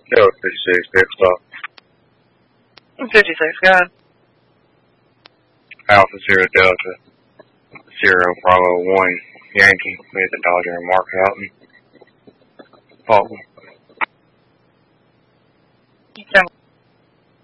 Delta 56, next stop. 56, go ahead. Alpha Zero Delta, Zero Bravo 1, Yankee, with the Dodger and Mark Houghton. Faulkland.